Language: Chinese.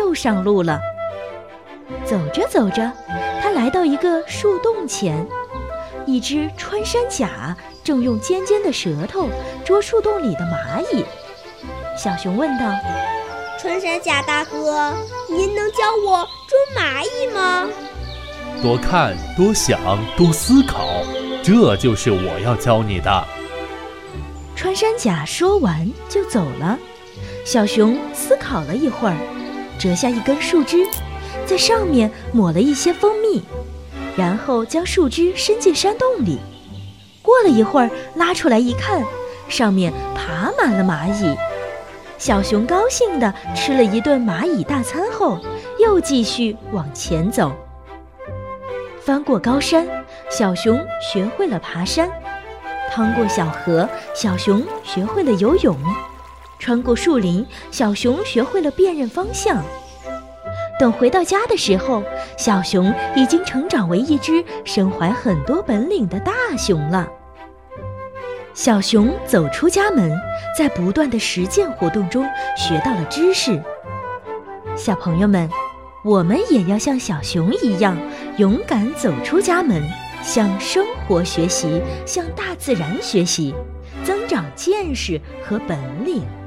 又上路了。走着走着，他来到一个树洞前，一只穿山甲正用尖尖的舌头捉树洞里的蚂蚁。小熊问道： 穿山甲大哥，您能教我捉蚂蚁吗？ 多看，多想，多思考，这就是我要教你的。 穿山甲说完就走了。小熊思考了一会儿，折下一根树枝，在上面抹了一些蜂蜜，然后将树枝伸进山洞里。过了一会儿，拉出来一看，上面爬满了蚂蚁。小熊高兴地吃了一顿蚂蚁大餐后，又继续往前走。翻过高山，小熊学会了爬山；趟过小河，小熊学会了游泳；穿过树林，小熊学会了辨认方向。等回到家的时候，小熊已经成长为一只身怀很多本领的大熊了。小熊走出家门，在不断的实践活动中学到了知识。小朋友们，我们也要像小熊一样，勇敢走出家门，向生活学习，向大自然学习，增长见识和本领。